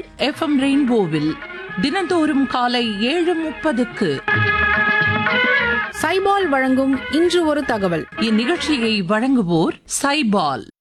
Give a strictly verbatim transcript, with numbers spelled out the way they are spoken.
F M ரெயின்போவில் தினந்தோறும் காலை ஏழு முப்பதுக்கு சைபால் வழங்கும் இன்று ஒரு தகவல். இந்நிகழ்ச்சியை வழங்குவோர் சைபால்.